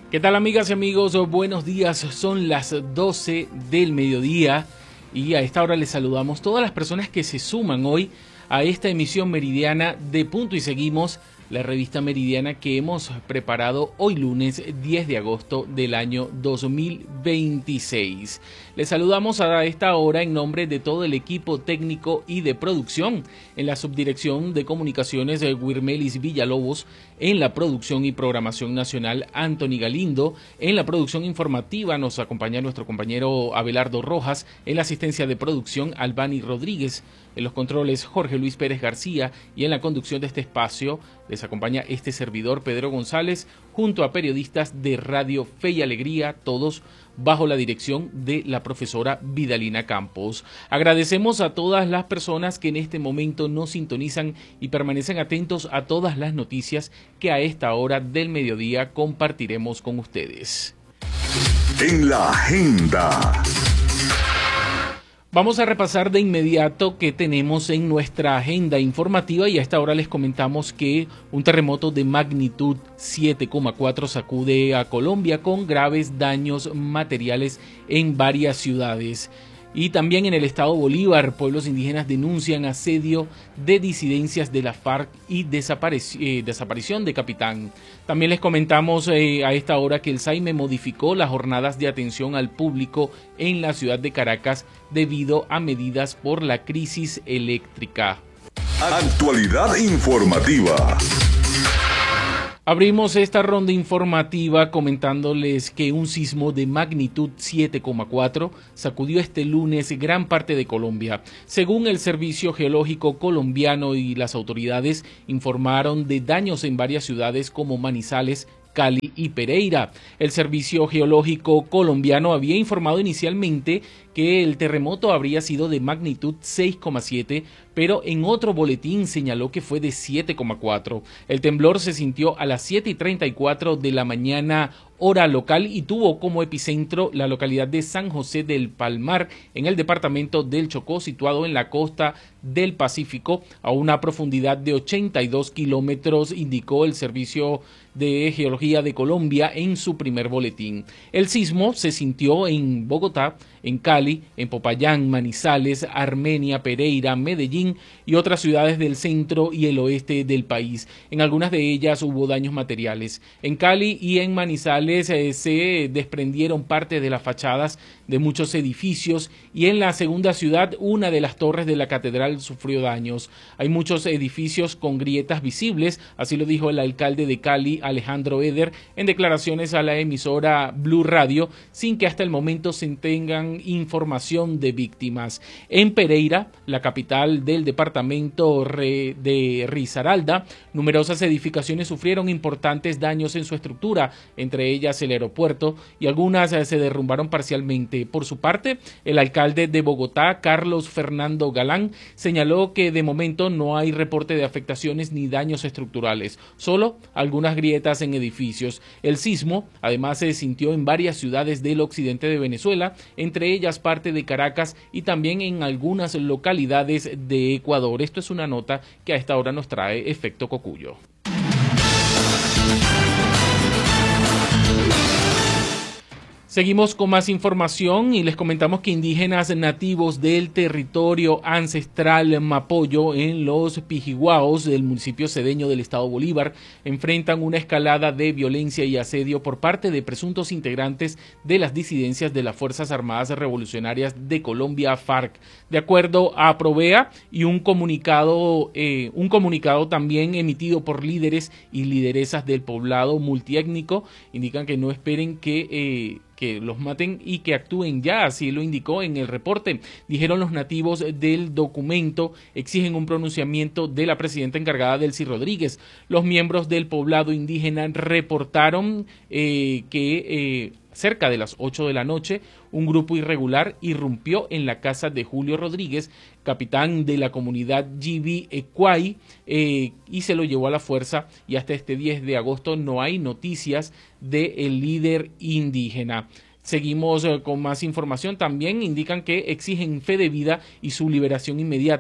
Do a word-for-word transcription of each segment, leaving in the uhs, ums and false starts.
¿Qué tal, amigas y amigos? Buenos días, son las doce del mediodía y a esta hora les saludamos todas las personas que se suman hoy a esta emisión meridiana de Punto y Seguimos, la revista meridiana que hemos preparado hoy lunes diez de agosto del año dos mil veintiséis. Les saludamos a esta hora en nombre de todo el equipo técnico y de producción, en la subdirección de comunicaciones de Wirmelis Villalobos, en la producción y programación nacional Anthony Galindo, en la producción informativa nos acompaña nuestro compañero Abelardo Rojas, en la asistencia de producción Albani Rodríguez, en los controles Jorge Luis Pérez García y en la conducción de este espacio les acompaña este servidor Pedro González junto a periodistas de Radio Fe y Alegría, todos bajo la dirección de la profesora Vidalina Campos. Agradecemos a todas las personas que en este momento nos sintonizan y permanecen atentos a todas las noticias que a esta hora del mediodía compartiremos con ustedes. En la agenda. Vamos a repasar de inmediato qué tenemos en nuestra agenda informativa y a esta hora les comentamos que un terremoto de magnitud siete coma cuatro sacude a Colombia con graves daños materiales en varias ciudades. Y también en el estado Bolívar, pueblos indígenas denuncian asedio de disidencias de la FARC y desaparic eh, desaparición de capitán. También les comentamos eh, a esta hora que el SAIME modificó las jornadas de atención al público en la ciudad de Caracas debido a medidas por la crisis eléctrica. Actualidad informativa. Abrimos esta ronda informativa comentándoles que un sismo de magnitud siete coma cuatro sacudió este lunes gran parte de Colombia. Según el Servicio Geológico Colombiano y las autoridades informaron de daños en varias ciudades como Manizales, Cali y Pereira. El Servicio Geológico Colombiano había informado inicialmente que el terremoto habría sido de magnitud seis coma siete, pero en otro boletín señaló que fue de siete coma cuatro. El temblor se sintió a las siete y treinta y cuatro de la mañana hora local y tuvo como epicentro la localidad de San José del Palmar, en el departamento del Chocó, situado en la costa del Pacífico, a una profundidad de ochenta y dos kilómetros, indicó el Servicio de Geología de Colombia en su primer boletín. El sismo se sintió en Bogotá, en Cali, en Popayán, Manizales, Armenia, Pereira, Medellín y otras ciudades del centro y el oeste del país. En algunas de ellas hubo daños materiales. En Cali y en Manizales eh, se desprendieron parte de las fachadas de muchos edificios y en la segunda ciudad una de las torres de la catedral sufrió daños. Hay muchos edificios con grietas visibles, así lo dijo el alcalde de Cali, Alejandro Eder, en declaraciones a la emisora Blue Radio, sin que hasta el momento se tengan información de víctimas. En Pereira, la capital del departamento de Risaralda, numerosas edificaciones sufrieron importantes daños en su estructura, entre ellas el aeropuerto, y algunas se derrumbaron parcialmente. Por su parte, el alcalde de Bogotá, Carlos Fernando Galán, señaló que de momento no hay reporte de afectaciones ni daños estructurales, solo algunas grietas en edificios. El sismo, además, se sintió en varias ciudades del occidente de Venezuela, entre ellas parte de Caracas y también en algunas localidades de Ecuador. Esto es una nota que a esta hora nos trae Efecto Cocuyo. Seguimos con más información y les comentamos que indígenas nativos del territorio ancestral Mapoyo en los Pijiguaos del municipio cedeño del estado Bolívar enfrentan una escalada de violencia y asedio por parte de presuntos integrantes de las disidencias de las Fuerzas Armadas Revolucionarias de Colombia, FARC. De acuerdo a Provea y un comunicado, eh, un comunicado también emitido por líderes y lideresas del poblado multiétnico, indican que no esperen que eh, que los maten y que actúen ya, así lo indicó en el reporte. Dijeron los nativos del documento, exigen un pronunciamiento de la presidenta encargada, Delcy Rodríguez. Los miembros del poblado indígena reportaron eh, que eh, cerca de las ocho de la noche, un grupo irregular irrumpió en la casa de Julio Rodríguez, capitán de la comunidad Yibi Ecuay, eh, y se lo llevó a la fuerza, y hasta este diez de agosto no hay noticias del líder indígena. Seguimos eh, con más información. También indican que exigen fe de vida y su liberación inmediata.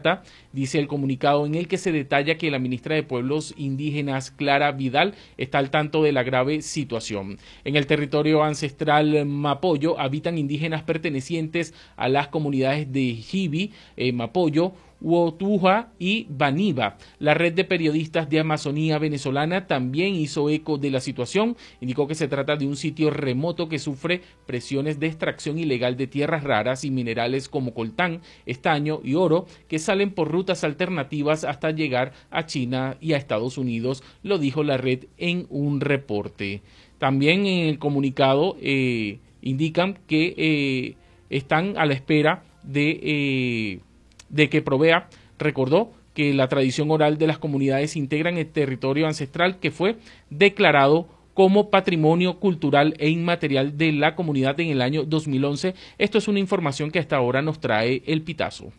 dice el comunicado en el que se detalla que la ministra de Pueblos Indígenas, Clara Vidal, está al tanto de la grave situación. En el territorio ancestral Mapoyo habitan indígenas pertenecientes a las comunidades de Jibi, eh, Mapoyo, Huotuja y Baniba. La red de periodistas de Amazonía venezolana también hizo eco de la situación. Indicó que se trata de un sitio remoto que sufre presiones de extracción ilegal de tierras raras y minerales como coltán, estaño y oro que salen por rutas alternativas hasta llegar a China y a Estados Unidos, lo dijo la red en un reporte. También en el comunicado eh, indican que eh, están a la espera de... Eh, de que Provea recordó que la tradición oral de las comunidades integran el territorio ancestral que fue declarado como patrimonio cultural e inmaterial de la comunidad en el año dos mil once. Esto es una información que hasta ahora nos trae El Pitazo.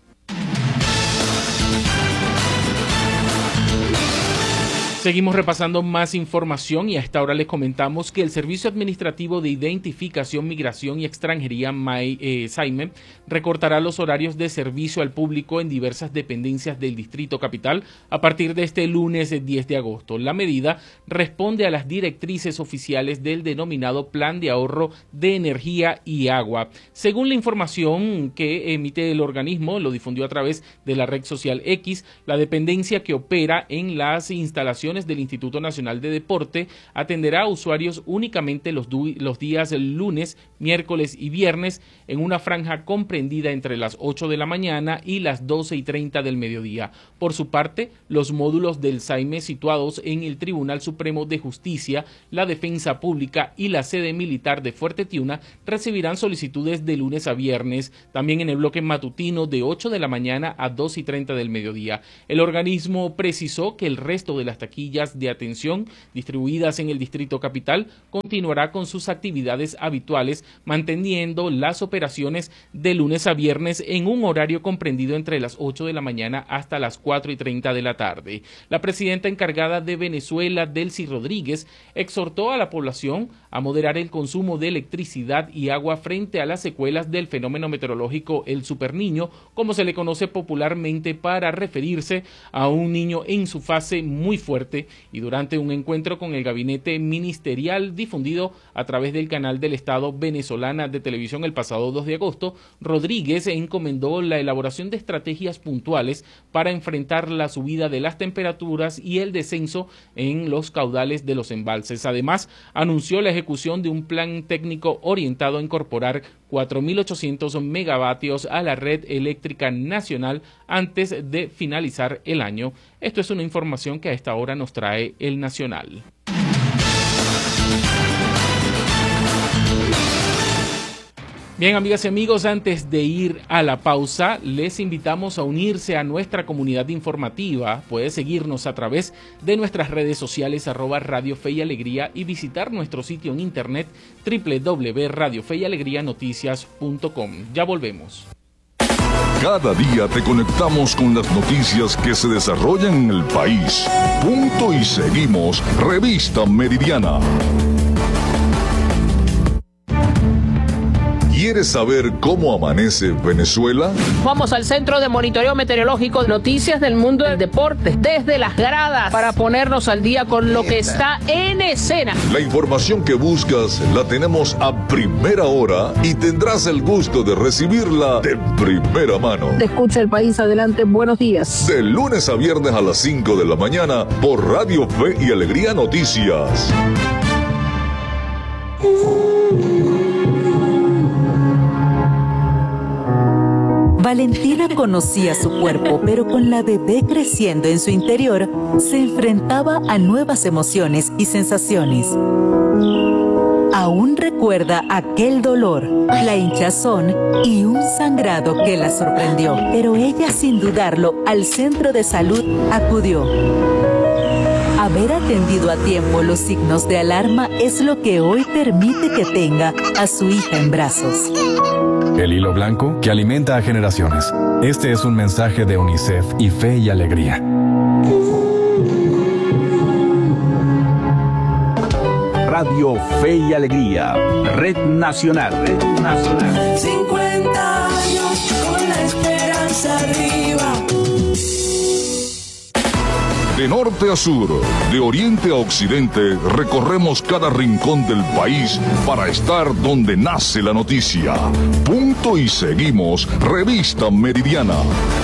Seguimos repasando más información y a esta hora les comentamos que el Servicio Administrativo de Identificación, Migración y Extranjería, S A I M E, recortará los horarios de servicio al público en diversas dependencias del Distrito Capital a partir de este lunes diez de agosto. La medida responde a las directrices oficiales del denominado Plan de Ahorro de Energía y Agua. Según la información que emite el organismo, lo difundió a través de la red social X, la dependencia que opera en las instalaciones del Instituto Nacional de Deporte atenderá a usuarios únicamente los, los días lunes, miércoles y viernes en una franja comprendida entre las ocho de la mañana y las doce y treinta del mediodía. Por su parte, los módulos del S A I M E situados en el Tribunal Supremo de Justicia, la Defensa Pública y la sede militar de Fuerte Tiuna recibirán solicitudes de lunes a viernes, también en el bloque matutino de ocho de la mañana a doce y treinta del mediodía. El organismo precisó que el resto de las taquillas de atención distribuidas en el Distrito Capital continuará con sus actividades habituales, manteniendo las operaciones de lunes a viernes en un horario comprendido entre las ocho de la mañana hasta las cuatro y treinta de la tarde. La presidenta encargada de Venezuela, Delcy Rodríguez, exhortó a la población a moderar el consumo de electricidad y agua frente a las secuelas del fenómeno meteorológico El Superniño, como se le conoce popularmente para referirse a un niño en su fase muy fuerte. Y durante un encuentro con el gabinete ministerial difundido a través del canal del Estado venezolana de televisión el pasado dos de agosto, Rodríguez encomendó la elaboración de estrategias puntuales para enfrentar la subida de las temperaturas y el descenso en los caudales de los embalses. Además, anunció la ejecución de un plan técnico orientado a incorporar cuatro mil ochocientos megavatios a la red eléctrica nacional antes de finalizar el año. Esto es una información que a esta hora nos trae El Nacional. Bien, amigas y amigos, antes de ir a la pausa, les invitamos a unirse a nuestra comunidad informativa. Puede seguirnos a través de nuestras redes sociales arroba Radio Fe y Alegría y visitar nuestro sitio en internet doble u doble u doble u punto radio fe y alegría noticias punto com. Ya volvemos. Cada día te conectamos con las noticias que se desarrollan en el país. Punto y seguimos. Revista Meridiana. ¿Quieres saber cómo amanece Venezuela? Vamos al Centro de Monitoreo Meteorológico, noticias del mundo del deporte, desde las gradas, para ponernos al día con lo que está en escena. La información que buscas la tenemos a primera hora y tendrás el gusto de recibirla de primera mano. Te escucha el país, adelante, buenos días. De lunes a viernes a las cinco de la mañana por Radio Fe y Alegría Noticias. Valentina conocía su cuerpo, pero con la bebé creciendo en su interior, se enfrentaba a nuevas emociones y sensaciones. Aún recuerda aquel dolor, la hinchazón y un sangrado que la sorprendió, pero ella, sin dudarlo, al centro de salud acudió. Haber atendido a tiempo los signos de alarma es lo que hoy permite que tenga a su hija en brazos. El hilo blanco que alimenta a generaciones. Este es un mensaje de UNICEF y Fe y Alegría. Radio Fe y Alegría, Red Nacional. Red Nacional. cincuenta años con la esperanza arriba. De norte a sur, de oriente a occidente, recorremos cada rincón del país para estar donde nace la noticia. Punto y seguimos, Revista Meridiana.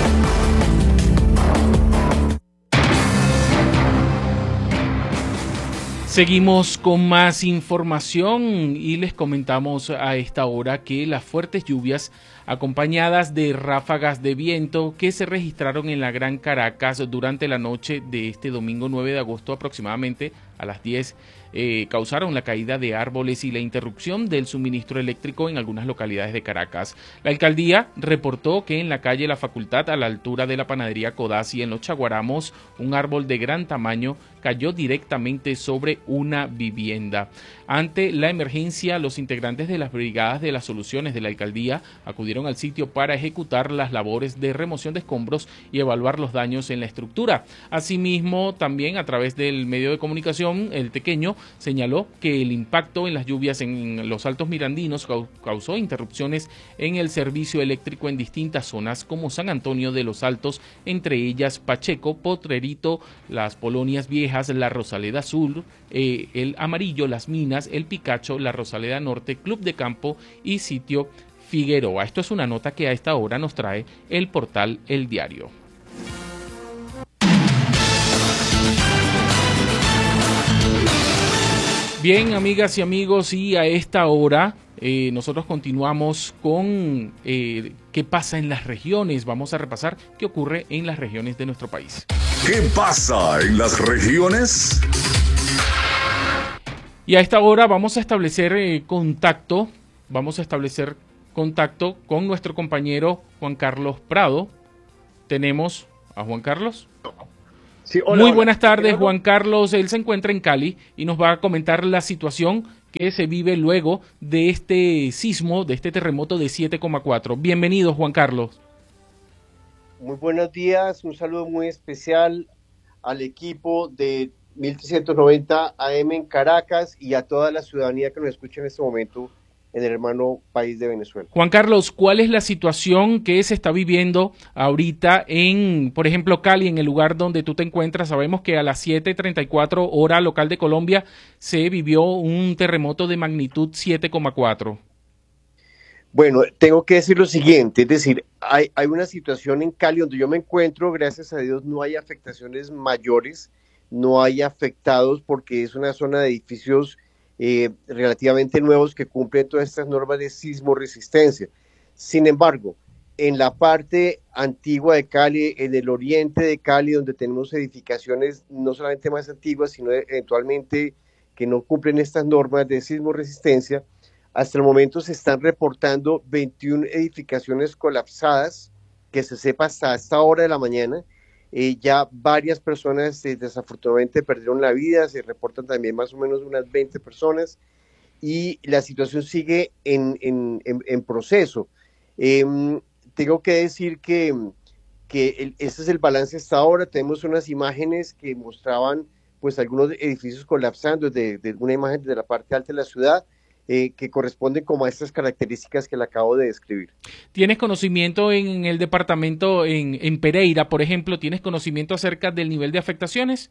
Seguimos con más información y les comentamos a esta hora que las fuertes lluvias acompañadas de ráfagas de viento que se registraron en la Gran Caracas durante la noche de este domingo nueve de agosto aproximadamente a las diez eh, causaron la caída de árboles y la interrupción del suministro eléctrico en algunas localidades de Caracas. La alcaldía reportó que en la calle La Facultad, a la altura de la panadería Codazzi en Los Chaguaramos, un árbol de gran tamaño cayó directamente sobre una vivienda. Ante la emergencia, los integrantes de las brigadas de las soluciones de la alcaldía acudieron al sitio para ejecutar las labores de remoción de escombros y evaluar los daños en la estructura. Asimismo, también a través del medio de comunicación, El Tequeño señaló que el impacto en las lluvias en los Altos Mirandinos causó interrupciones en el servicio eléctrico en distintas zonas como San Antonio de los Altos, entre ellas Pacheco, Potrerito, Las Polonias Viejas, La Rosaleda Sur, eh, El Amarillo, Las Minas, El Picacho, La Rosaleda Norte, Club de Campo y Sitio Figueroa. Esto es una nota que a esta hora nos trae el portal El Diario. Bien, amigas y amigos, y a esta hora eh, nosotros continuamos con eh, qué pasa en las regiones. Vamos a repasar qué ocurre en las regiones de nuestro país. ¿Qué pasa en las regiones? Y a esta hora vamos a establecer eh, contacto, vamos a establecer contacto con nuestro compañero Juan Carlos Prado. Tenemos a Juan Carlos. Sí, hola, Muy hola. buenas tardes, Juan Carlos. Él se encuentra en Cali y nos va a comentar la situación que se vive luego de este sismo, de este terremoto de siete coma cuatro. Bienvenido, Juan Carlos. Muy buenos días, un saludo muy especial al equipo de mil trescientos noventa A M en Caracas y a toda la ciudadanía que nos escucha en este momento en el hermano país de Venezuela. Juan Carlos, ¿cuál es la situación que se está viviendo ahorita en, por ejemplo, Cali, en el lugar donde tú te encuentras? Sabemos que a las siete treinta y cuatro hora local de Colombia se vivió un terremoto de magnitud siete coma cuatro. Bueno, tengo que decir lo siguiente, es decir, hay, hay una situación en Cali donde yo me encuentro, gracias a Dios no hay afectaciones mayores, no hay afectados porque es una zona de edificios Eh, relativamente nuevos que cumplen todas estas normas de sismo resistencia. Sin embargo, en la parte antigua de Cali, en el oriente de Cali, donde tenemos edificaciones no solamente más antiguas, sino eventualmente que no cumplen estas normas de sismo resistencia, hasta el momento se están reportando veintiuna edificaciones colapsadas, que se sepa hasta esta hora de la mañana. Eh, ya varias personas eh, desafortunadamente perdieron la vida, se reportan también más o menos unas veinte personas y la situación sigue en, en, en, en proceso. Eh, tengo que decir que, que el, ese es el balance hasta ahora. Tenemos unas imágenes que mostraban pues algunos edificios colapsando, de, de una imagen de la parte alta de la ciudad, Eh, que corresponden como a estas características que le acabo de describir. ¿Tienes conocimiento en el departamento, en, en Pereira, por ejemplo, tienes conocimiento acerca del nivel de afectaciones?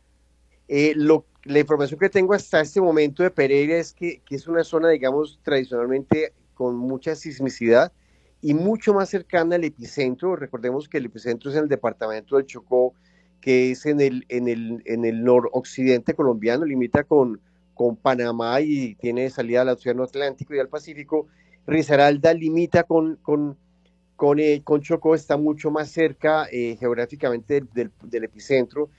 Eh, lo, la información que tengo hasta este momento de Pereira es que, que es una zona, digamos, tradicionalmente con mucha sismicidad y mucho más cercana al epicentro. Recordemos que el epicentro es en el departamento del Chocó, que es en el, en el, en el noroccidente colombiano, limita con con Panamá y tiene salida al Océano Atlántico y al Pacífico. Risaralda limita con, con, con, eh, con Chocó, está mucho más cerca eh, geográficamente del, del, del epicentro,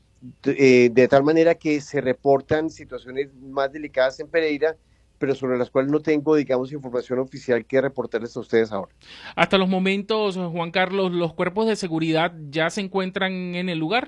eh, de tal manera que se reportan situaciones más delicadas en Pereira, pero sobre las cuales no tengo, digamos, información oficial que reportarles a ustedes ahora. Hasta los momentos, Juan Carlos, ¿los cuerpos de seguridad ya se encuentran en el lugar?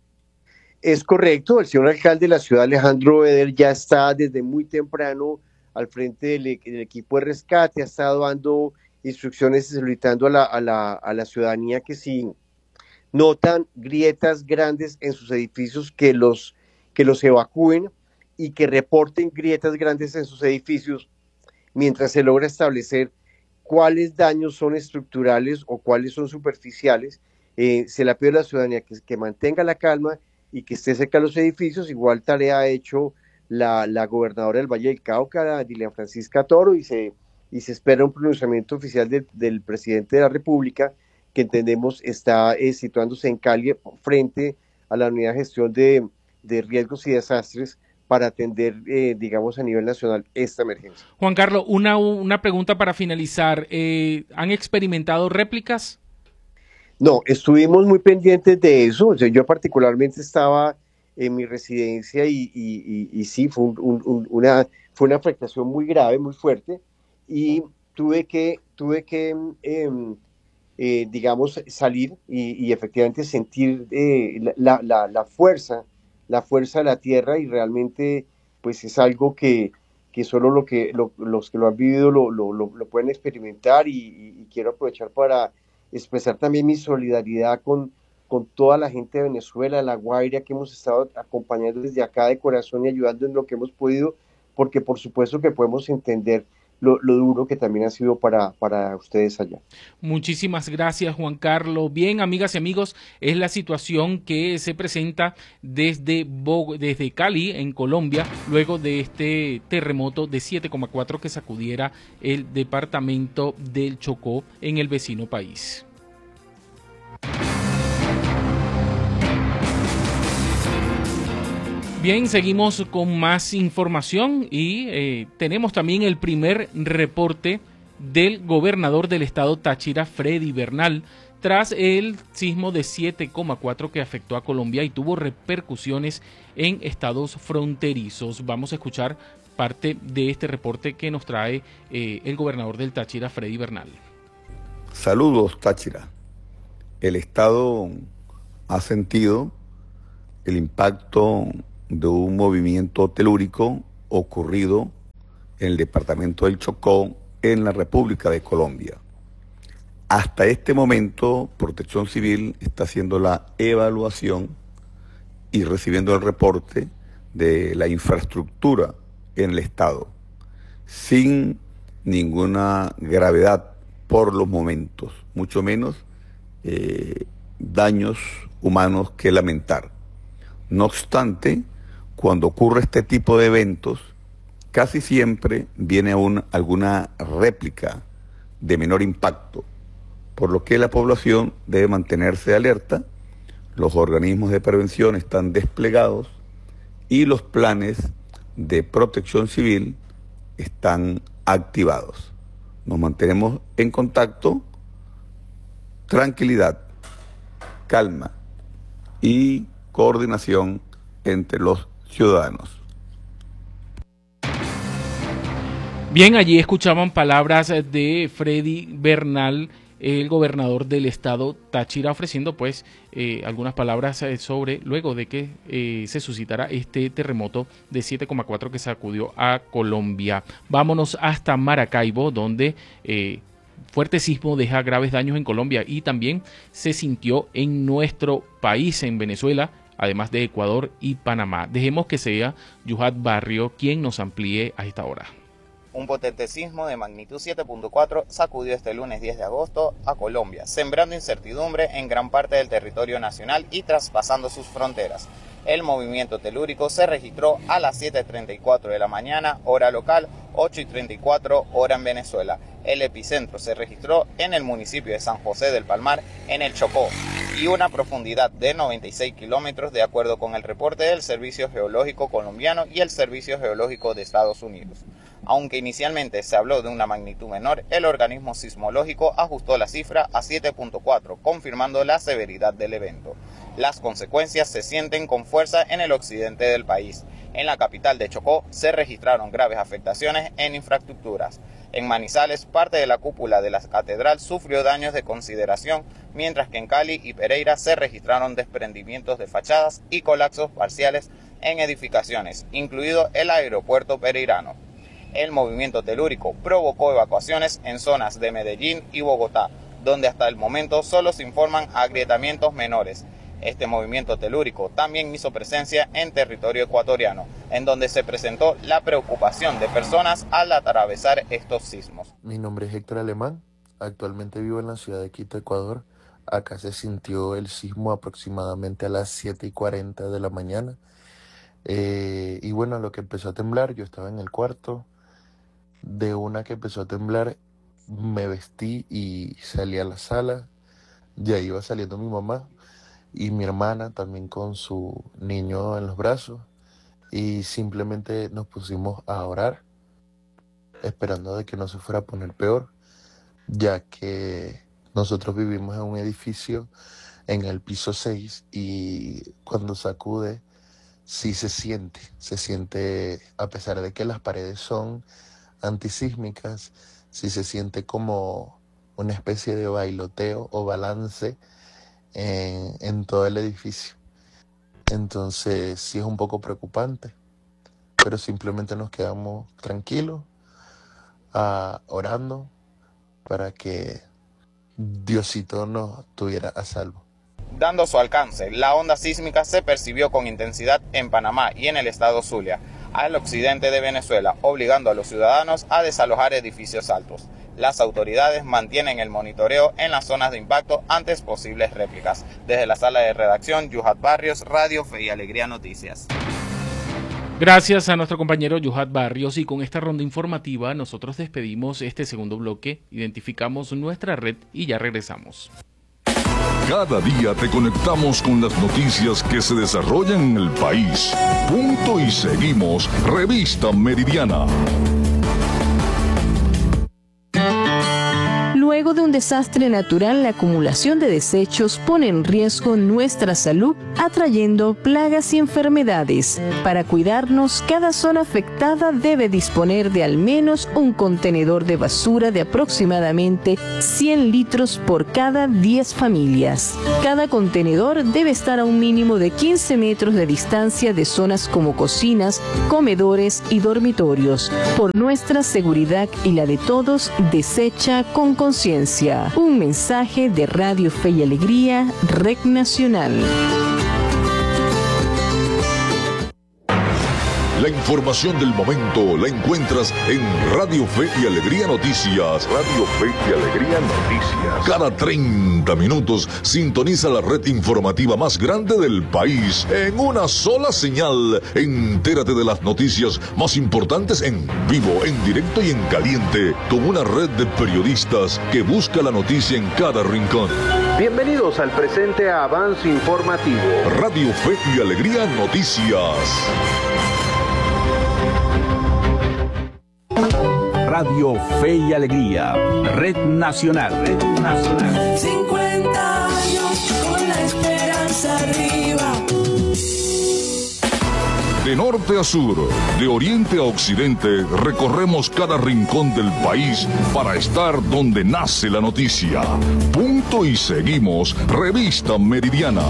Es correcto, el señor alcalde de la ciudad, Alejandro Eder, ya está desde muy temprano al frente del, del equipo de rescate, ha estado dando instrucciones y solicitando a la, a, la, a la ciudadanía que si notan grietas grandes en sus edificios, que los, que los evacúen y que reporten grietas grandes en sus edificios mientras se logra establecer cuáles daños son estructurales o cuáles son superficiales. Eh, se le pide a la ciudadanía que, que mantenga la calma, y que esté cerca de los edificios. Igual tarea ha hecho la, la gobernadora del Valle del Cauca, Dilian Francisca Toro, y se, y se espera un pronunciamiento oficial de, del presidente de la República, que entendemos está eh, situándose en Cali frente a la unidad de gestión de, de riesgos y desastres para atender, eh, digamos, a nivel nacional esta emergencia. Juan Carlos, una, una pregunta para finalizar. Eh, ¿Han experimentado réplicas? No, estuvimos muy pendientes de eso. O sea, yo particularmente estaba en mi residencia y, y, y, y sí, fue, un, un, una, fue una afectación muy grave, muy fuerte, y tuve que, tuve que eh, eh, digamos, salir y, y efectivamente sentir eh, la, la, la fuerza la fuerza de la tierra, y realmente pues es algo que, que solo lo que, lo, los que lo han vivido lo, lo, lo, lo pueden experimentar, y, y, y quiero aprovechar para expresar también mi solidaridad con, con toda la gente de Venezuela, La Guaira, que hemos estado acompañando desde acá de corazón y ayudando en lo que hemos podido, porque por supuesto que podemos entender Lo, lo duro que también ha sido para, para ustedes allá. Muchísimas gracias, Juan Carlos. Bien, amigas y amigos, es la situación que se presenta desde, Bog desde Cali, en Colombia, luego de este terremoto de siete coma cuatro que sacudiera el departamento del Chocó en el vecino país. Bien, seguimos con más información y eh, tenemos también el primer reporte del gobernador del estado Táchira, Freddy Bernal, tras el sismo de siete coma cuatro que afectó a Colombia y tuvo repercusiones en estados fronterizos. Vamos a escuchar parte de este reporte que nos trae eh, el gobernador del Táchira, Freddy Bernal. Saludos, Táchira. El estado ha sentido el impacto de un movimiento telúrico ocurrido en el departamento del Chocó, en la República de Colombia. Hasta este momento, Protección Civil está haciendo la evaluación y recibiendo el reporte de la infraestructura en el estado, sin ninguna gravedad por los momentos, mucho menos eh, daños humanos que lamentar. No obstante, cuando ocurre este tipo de eventos, casi siempre viene aún alguna réplica de menor impacto, por lo que la población debe mantenerse alerta, los organismos de prevención están desplegados y los planes de protección civil están activados. Nos mantenemos en contacto, tranquilidad, calma y coordinación entre los ciudadanos. Bien, allí escuchaban palabras de Freddy Bernal, el gobernador del estado Táchira, ofreciendo pues eh, algunas palabras eh, sobre luego de que eh, se suscitara este terremoto de siete coma cuatro que sacudió a Colombia. Vámonos hasta Maracaibo, donde eh, fuerte sismo deja graves daños en Colombia y también se sintió en nuestro país, en Venezuela, además de Ecuador y Panamá. Dejemos que sea Yuhat Barrio quien nos amplíe a esta hora. Un potente sismo de magnitud siete punto cuatro sacudió este lunes diez de agosto a Colombia, sembrando incertidumbre en gran parte del territorio nacional y traspasando sus fronteras. El movimiento telúrico se registró a las siete y treinta y cuatro de la mañana, hora local, ocho y treinta y cuatro, hora en Venezuela. El epicentro se registró en el municipio de San José del Palmar, en el Chocó, y una profundidad de noventa y seis kilómetros, de acuerdo con el reporte del Servicio Geológico Colombiano y el Servicio Geológico de Estados Unidos. Aunque inicialmente se habló de una magnitud menor, el organismo sismológico ajustó la cifra a siete punto cuatro, confirmando la severidad del evento. Las consecuencias se sienten con fuerza en el occidente del país. En la capital de Chocó se registraron graves afectaciones en infraestructuras. En Manizales, parte de la cúpula de la catedral sufrió daños de consideración, mientras que en Cali y Pereira se registraron desprendimientos de fachadas y colapsos parciales en edificaciones, incluido el aeropuerto pereirano. El movimiento telúrico provocó evacuaciones en zonas de Medellín y Bogotá, donde hasta el momento solo se informan agrietamientos menores. Este movimiento telúrico también hizo presencia en territorio ecuatoriano, en donde se presentó la preocupación de personas al atravesar estos sismos. Mi nombre es Héctor Alemán, actualmente vivo en la ciudad de Quito, Ecuador. Acá se sintió el sismo aproximadamente a las siete y cuarenta de la mañana. Eh, y bueno, lo que empezó a temblar, yo estaba en el cuarto. De una que empezó a temblar, me vestí y salí a la sala. Ya iba saliendo mi mamá y mi hermana también con su niño en los brazos. Y simplemente nos pusimos a orar, esperando de que no se fuera a poner peor, ya que nosotros vivimos en un edificio en el piso seis y cuando sacude sí se siente, se siente, a pesar de que las paredes son antisísmicas, sí se siente como una especie de bailoteo o balance en, en todo el edificio. Entonces sí es un poco preocupante, pero simplemente nos quedamos tranquilos, uh, orando para que Diosito nos tuviera a salvo. Dando su alcance, la onda sísmica se percibió con intensidad en Panamá y en el estado Zulia, al occidente de Venezuela, obligando a los ciudadanos a desalojar edificios altos. Las autoridades mantienen el monitoreo en las zonas de impacto ante posibles réplicas. Desde la sala de redacción, Yuhat Barrios, Radio Fe y Alegría Noticias. Gracias a nuestro compañero Yuhat Barrios, y con esta ronda informativa nosotros despedimos este segundo bloque, identificamos nuestra red y ya regresamos. Cada día te conectamos con las noticias que se desarrollan en el país. Punto y seguimos, Revista Meridiana. Luego de un desastre natural, la acumulación de desechos pone en riesgo nuestra salud, atrayendo plagas y enfermedades. Para cuidarnos, cada zona afectada debe disponer de al menos un contenedor de basura de aproximadamente cien litros por cada diez familias. Cada contenedor debe estar a un mínimo de quince metros de distancia de zonas como cocinas, comedores y dormitorios. Por nuestra seguridad y la de todos, desecha con conciencia. Un mensaje de Radio Fe y Alegría, Red Nacional. La información del momento la encuentras en Radio Fe y Alegría Noticias. Radio Fe y Alegría Noticias. Cada treinta minutos sintoniza la red informativa más grande del país en una sola señal. Entérate de las noticias más importantes en vivo, en directo y en caliente, con una red de periodistas que busca la noticia en cada rincón. Bienvenidos al presente avance informativo. Radio Fe y Alegría Noticias. Radio Fe y Alegría, Red Nacional, Red Nacional. cincuenta años con la esperanza arriba. De norte a sur, de oriente a occidente, recorremos cada rincón del país para estar donde nace la noticia. Punto y seguimos, Revista Meridiana.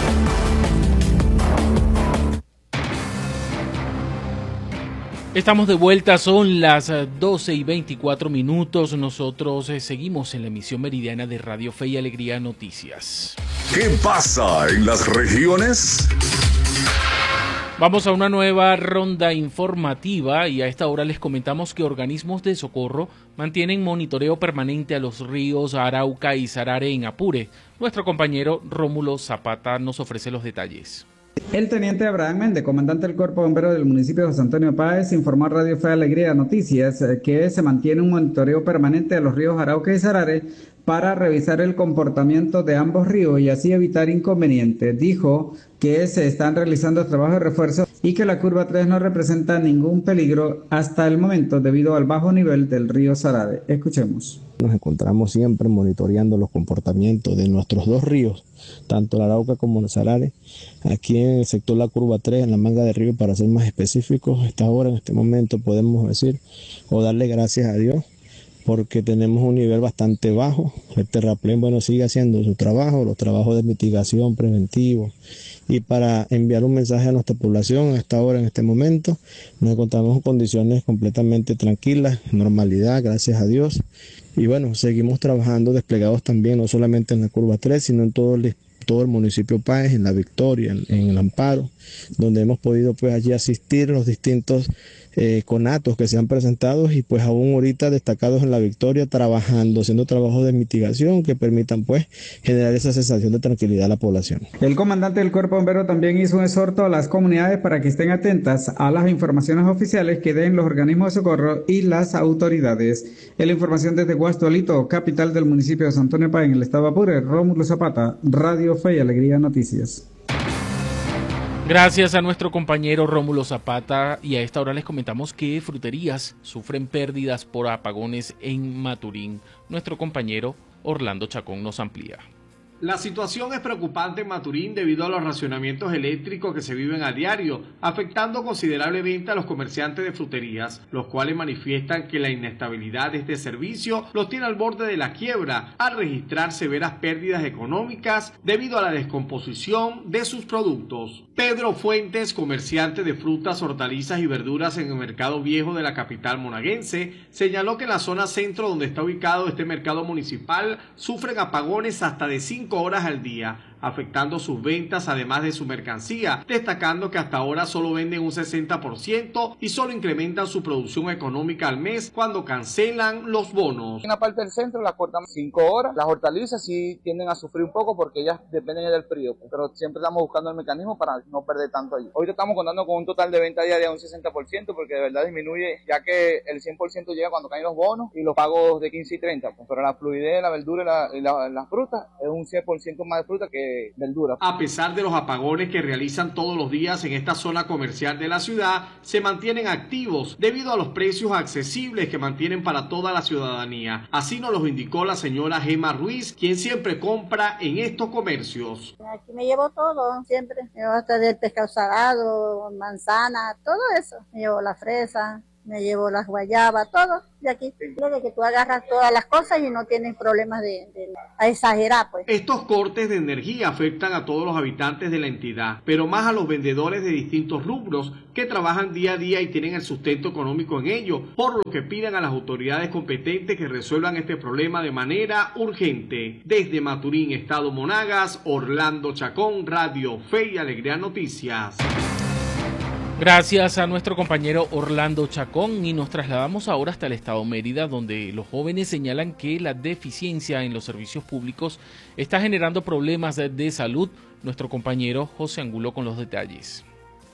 Estamos de vuelta, son las doce y veinticuatro minutos. Nosotros eh, seguimos en la emisión meridiana de Radio Fe y Alegría Noticias. ¿Qué pasa en las regiones? Vamos a una nueva ronda informativa y a esta hora les comentamos que organismos de socorro mantienen monitoreo permanente a los ríos Arauca y Sarare en Apure. Nuestro compañero Rómulo Zapata nos ofrece los detalles. El teniente Abraham Méndez, comandante del Cuerpo Bombero del municipio de José Antonio Páez, informó a Radio Fe y Alegría Noticias que se mantiene un monitoreo permanente de los ríos Arauca y Sarare para revisar el comportamiento de ambos ríos y así evitar inconvenientes. Dijo que se están realizando trabajos de refuerzo y que la curva tres no representa ningún peligro hasta el momento debido al bajo nivel del río Sarare. Escuchemos. Nos encontramos siempre monitoreando los comportamientos de nuestros dos ríos, tanto el Arauca como el Sarare, aquí en el sector La Curva tres, en la manga de río, para ser más específicos. Hasta ahora, en este momento, podemos decir o darle gracias a Dios porque tenemos un nivel bastante bajo. El terraplén, bueno, sigue haciendo su trabajo, los trabajos de mitigación preventivo. Y para enviar un mensaje a nuestra población, hasta ahora, en este momento, nos encontramos en condiciones completamente tranquilas, normalidad, gracias a Dios. Y bueno, seguimos trabajando desplegados también, no solamente en la Curva tres, sino en todo el, todo el municipio Páez, en La Victoria, en, en el Amparo, donde hemos podido pues allí asistir los distintos eh, conatos que se han presentado y pues aún ahorita destacados en la victoria, trabajando, haciendo trabajos de mitigación que permitan pues generar esa sensación de tranquilidad a la población. El comandante del Cuerpo Bombero también hizo un exhorto a las comunidades para que estén atentas a las informaciones oficiales que den los organismos de socorro y las autoridades. En la información desde Guastualito, capital del municipio de San Antonio Páez, en el estado Apure, Rómulo Zapata, Radio Fe y Alegría Noticias. Gracias a nuestro compañero Rómulo Zapata, y a esta hora les comentamos que fruterías sufren pérdidas por apagones en Maturín. Nuestro compañero Orlando Chacón nos amplía. La situación es preocupante en Maturín debido a los racionamientos eléctricos que se viven a diario, afectando considerablemente a los comerciantes de fruterías, los cuales manifiestan que la inestabilidad de este servicio los tiene al borde de la quiebra, al registrar severas pérdidas económicas debido a la descomposición de sus productos. Pedro Fuentes, comerciante de frutas, hortalizas y verduras en el mercado viejo de la capital monaguense, señaló que en la zona centro donde está ubicado este mercado municipal sufren apagones hasta de cinco horas al día, afectando sus ventas además de su mercancía, destacando que hasta ahora solo venden un sesenta por ciento y solo incrementan su producción económica al mes cuando cancelan los bonos. En la parte del centro las cortamos cinco horas, las hortalizas sí tienden a sufrir un poco porque ellas dependen del frío, pero siempre estamos buscando el mecanismo para no perder tanto allí. Hoy estamos contando con un total de venta diaria de un sesenta por ciento porque de verdad disminuye, ya que el cien por ciento llega cuando caen los bonos y los pagos de quince y treinta, pero la fluidez, la verdura y la, y la, la fruta es un cien por ciento más de fruta que verdura. A pesar de los apagones que realizan todos los días en esta zona comercial de la ciudad, se mantienen activos debido a los precios accesibles que mantienen para toda la ciudadanía. Así nos lo indicó la señora Gema Ruiz, quien siempre compra en estos comercios. Aquí me llevo todo, siempre. Me llevo hasta del pescado salado, manzana, todo eso. Me llevo la fresa, me llevo las guayabas, todo de aquí. De que tú agarras todas las cosas y no tienes problemas de, de a exagerar, pues. Estos cortes de energía afectan a todos los habitantes de la entidad, pero más a los vendedores de distintos rubros que trabajan día a día y tienen el sustento económico en ello, por lo que piden a las autoridades competentes que resuelvan este problema de manera urgente. Desde Maturín, Estado Monagas, Orlando Chacón, Radio Fe y Alegría Noticias. Gracias a nuestro compañero Orlando Chacón, y nos trasladamos ahora hasta el estado Mérida, donde los jóvenes señalan que la deficiencia en los servicios públicos está generando problemas de salud. Nuestro compañero José Angulo con los detalles.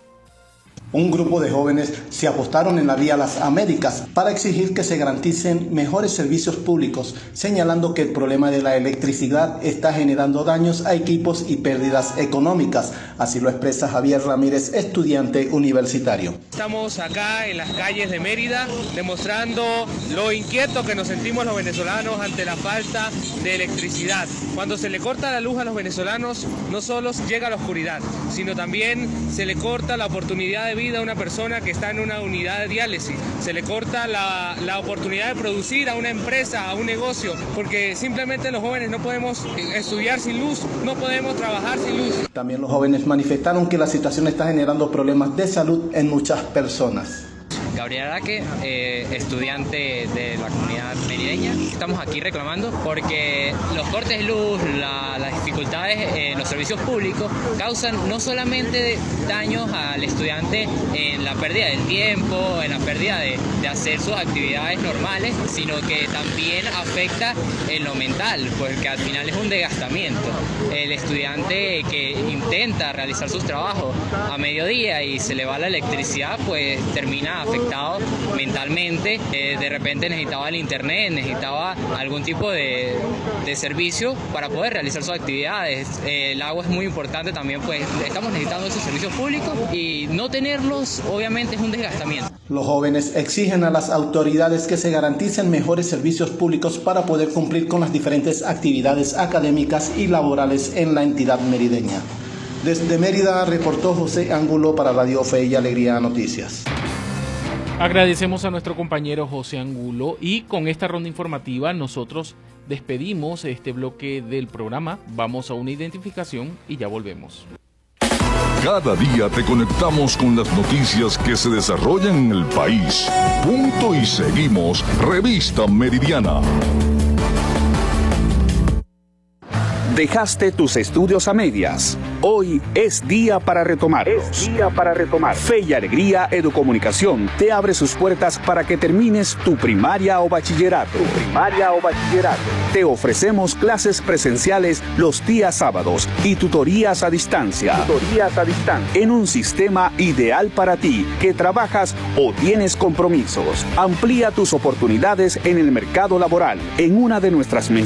Un grupo de jóvenes se apostaron en la vía Las Américas para exigir que se garanticen mejores servicios públicos, señalando que el problema de la electricidad está generando daños a equipos y pérdidas económicas. Así lo expresa Javier Ramírez, estudiante universitario. Estamos acá en las calles de Mérida demostrando lo inquietos que nos sentimos los venezolanos ante la falta de electricidad. Cuando se le corta la luz a los venezolanos, no solo llega la oscuridad, sino también se le corta la oportunidad de vida a una persona que está en una unidad de diálisis, se le corta la, la oportunidad de producir a una empresa, a un negocio, porque simplemente los jóvenes no podemos estudiar sin luz, no podemos trabajar sin luz. También los jóvenes manifestaron que la situación está generando problemas de salud en muchas personas. Gabriel Araque, eh, estudiante de la comunidad merideña. Estamos aquí reclamando porque los cortes de luz, la, las dificultades en los servicios públicos causan no solamente daños al estudiante en la pérdida del tiempo, en la pérdida de, de hacer sus actividades normales, sino que también afecta en lo mental, porque al final es un desgastamiento. El estudiante que intenta realizar sus trabajos a mediodía y se le va la electricidad, pues termina afectado mentalmente, eh, de repente necesitaba el internet, necesitaba algún tipo de, de servicio para poder realizar sus actividades. Eh, el agua es muy importante también, pues estamos necesitando esos servicios públicos y no tenerlos obviamente es un desgastamiento. Los jóvenes exigen a las autoridades que se garanticen mejores servicios públicos para poder cumplir con las diferentes actividades académicas y laborales en la entidad merideña. Desde Mérida reportó José Angulo para Radio Fe y Alegría Noticias. Agradecemos a nuestro compañero José Angulo, y con esta ronda informativa nosotros despedimos este bloque del programa. Vamos a una identificación y ya volvemos. Cada día te conectamos con las noticias que se desarrollan en el país. Punto y seguimos. Revista Meridiana. Dejaste tus estudios a medias. Hoy es día para retomarlos. Es día para retomar. Fe y Alegría Educomunicación te abre sus puertas para que termines tu primaria o bachillerato. Tu primaria o bachillerato. Te ofrecemos clases presenciales los días sábados y tutorías a distancia. Tutorías a distancia. En un sistema ideal para ti que trabajas o tienes compromisos. Amplía tus oportunidades en el mercado laboral en una de nuestras menciones